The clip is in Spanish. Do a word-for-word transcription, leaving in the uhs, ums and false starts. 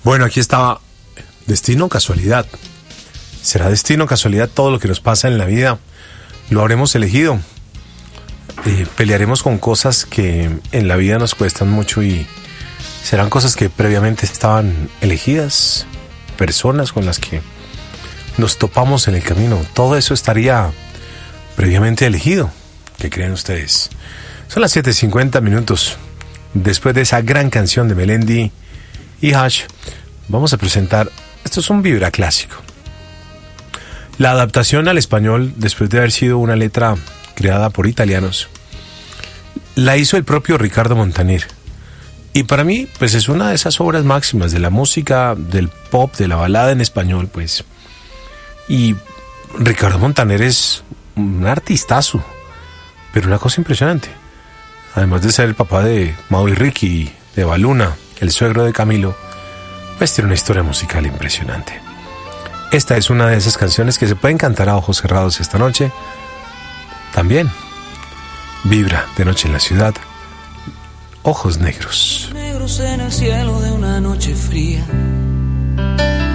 Bueno, aquí estaba destino o casualidad. ¿Será destino o casualidad todo lo que nos pasa en la vida? Lo habremos elegido. Eh, pelearemos con cosas que en la vida nos cuestan mucho y serán cosas que previamente estaban elegidas, personas con las que nos topamos en el camino. Todo eso estaría previamente elegido. ¿Qué creen ustedes? Son las siete cincuenta minutos. Después de esa gran canción de Melendi y Hash, vamos a presentar, esto es un vibra clásico. La adaptación al español, después de haber sido una letra creada por italianos, la hizo el propio Ricardo Montaner. Y para mí, pues es una de esas obras máximas de la música, del pop, de la balada en español, pues. Y Ricardo Montaner es un artistazo, pero una cosa impresionante. Además de ser el papá de Mau y Ricky, de Baluna, el suegro de Camilo, pues tiene una historia musical impresionante. Esta es una de esas canciones que se pueden cantar a ojos cerrados esta noche. También vibra de noche en la ciudad. Ojos negros. Negros en el cielo de una noche fría.